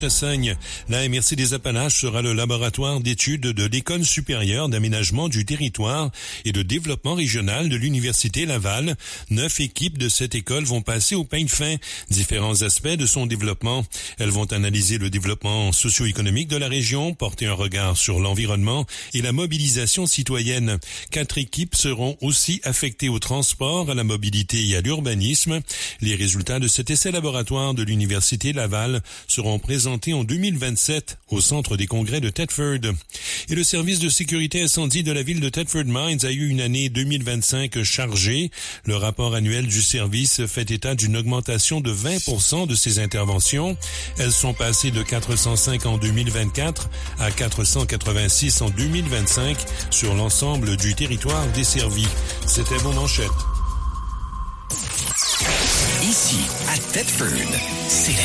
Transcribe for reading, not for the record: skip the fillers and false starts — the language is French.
Chassagne. La MRC des Appalaches sera le laboratoire d'études de l'École supérieure d'aménagement du territoire et de développement régional de l'Université Laval. 9 équipes de cette école vont passer au peigne fin différents aspects de son développement. Elles vont analyser le développement socio-économique de la région, porter un regard sur l'environnement et la mobilisation citoyenne. 4 équipes seront aussi affectées au transport, à la mobilité et à l'urbanisme. Les résultats de cet essai laboratoire de l'Université Laval seront présentés en 2027 au centre des congrès de Thetford. Et le service de sécurité incendie de la ville de Thetford Mines a eu une année 2025 chargée. Le rapport annuel du service fait état d'une augmentation de 20% de ses interventions. Elles sont passées de 405 en 2024 à 486 en 2025 sur l'ensemble du territoire desservi. C'était vos manchettes. Ici, à Thetford, c'est